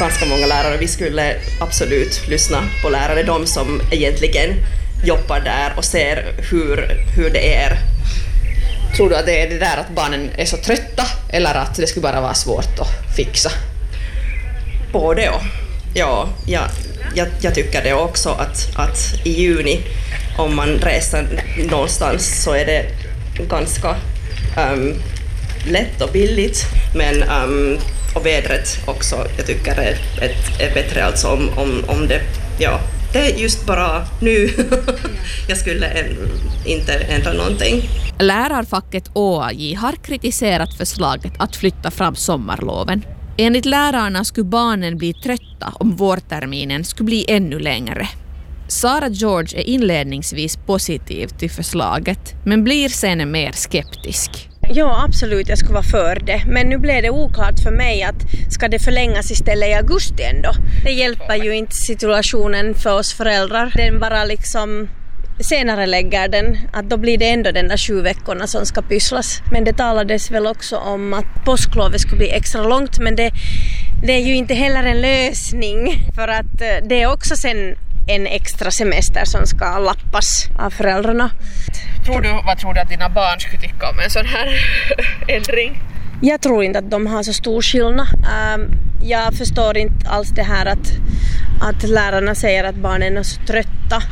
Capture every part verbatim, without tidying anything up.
ganska många lärare. Vi skulle absolut lyssna på lärare, de som egentligen jobbar där och ser hur, hur det är. Tror du att det är det där att barnen är så trötta eller att det skulle bara vara svårt att fixa? Både och. Ja, ja jag, jag tycker det också att, att i juni, om man reser någonstans, så är det ganska um, lätt och billigt, men um, och vädret också, jag tycker är, är, är bättre alltså om, om, om det, ja, det är just bara nu. Jag skulle en, inte ändra någonting. Lärarfacket Å A J har kritiserat förslaget att flytta fram sommarloven. Enligt lärarna skulle barnen bli trötta om vårterminen skulle bli ännu längre. Sara George är inledningsvis positiv till förslaget, men blir sen mer skeptisk. Ja, absolut, jag skulle vara för det. Men nu blev det oklart för mig att ska det förlängas istället i augusti ändå. Det hjälper ju inte situationen för oss föräldrar. Den bara liksom senare lägger den, att då blir det ändå den där sju veckorna som ska pysslas. Men det talades väl också om att påsklovet skulle bli extra långt, men det, det är ju inte heller en lösning, för att det är också sen en extra semester som ska lappas av föräldrarna. Tror du, vad tror du att dina barn skulle tycka om en sån här ändring? Jag tror inte att de har så stor skillnad. Jag förstår inte alls det här att, att lärarna säger att barnen är så trötta.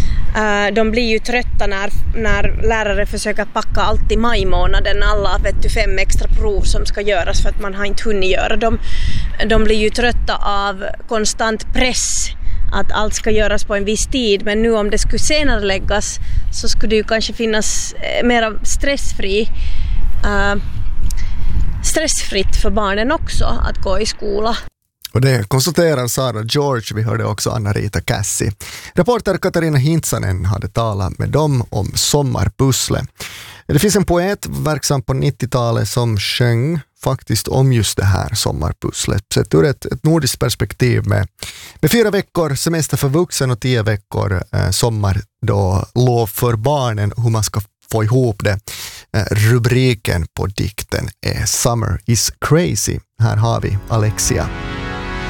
De blir ju trötta när, när lärare försöker packa allt i majmånaden, alla vet du, fem extra prov som ska göras för att man har inte hunnit göra dem. De blir ju trötta av konstant press att allt ska göras på en viss tid, men nu om det skulle senare läggas så skulle det ju kanske finnas mer stressfri, uh, stressfritt för barnen också att gå i skola. Och det konstaterar Sara George, vi hörde också Anna-Rita Kassi. Reporter Katarina Hintsanen hade talat med dem om sommarpussle. Det finns en poet verksam på nittiotalet som sjöng faktiskt om just det här sommarpusslet. Sett ur ett, ett nordiskt perspektiv med, med fyra veckor semester för vuxen och tio veckor eh, sommar då lov för barnen, hur man ska få ihop det. Eh, rubriken på dikten är Summer is crazy. Här har vi Alexia.